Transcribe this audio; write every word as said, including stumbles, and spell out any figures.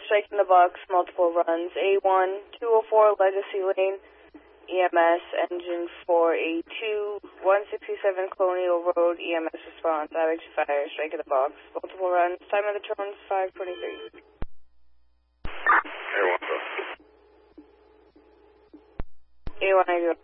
strike in the box, multiple runs. A one, two oh four Legacy Lane, E M S, engine four A two, one sixty-seven Colonial Road, E M S response, Alex fire, strike in the box, multiple runs. Time of the turns, five twenty-three. A one, sir. A one, I go.